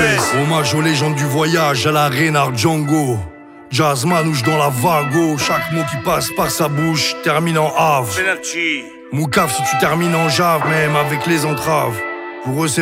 Hommage aux légendes du voyage, à la Reynard Django. Jazz manouche dans la vago. Chaque mot qui passe par sa bouche termine en ave. Moukaf si tu termines en jave, même avec les entraves. Pour eux c'est